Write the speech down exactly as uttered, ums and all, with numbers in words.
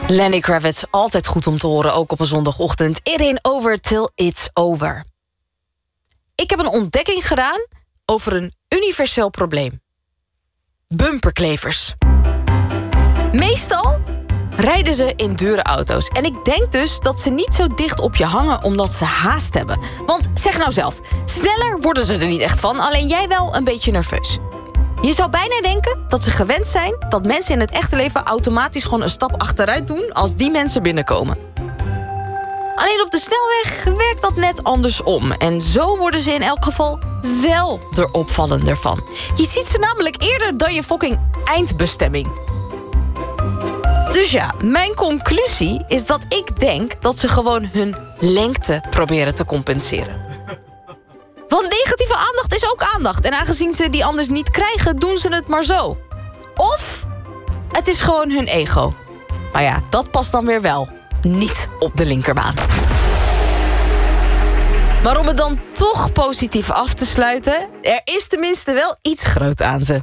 Lenny Kravitz, altijd goed om te horen, ook op een zondagochtend. It ain't over till it's over. Ik heb een ontdekking gedaan over een universeel probleem. Bumperklevers. Meestal rijden ze in dure auto's. En ik denk dus dat ze niet zo dicht op je hangen omdat ze haast hebben. Want zeg nou zelf, sneller worden ze er niet echt van, alleen jij wel een beetje nerveus. Je zou bijna denken dat ze gewend zijn dat mensen in het echte leven automatisch gewoon een stap achteruit doen als die mensen binnenkomen. Alleen op de snelweg werkt dat net andersom. En zo worden ze in elk geval wel er opvallender van. Je ziet ze namelijk eerder dan je fucking eindbestemming. Dus ja, mijn conclusie is dat ik denk dat ze gewoon hun lengte proberen te compenseren. Want negatieve aandacht is ook aandacht. En aangezien ze die anders niet krijgen, doen ze het maar zo. Of het is gewoon hun ego. Maar ja, dat past dan weer wel niet op de linkerbaan. Maar om het dan toch positief af te sluiten, er is tenminste wel iets groot aan ze.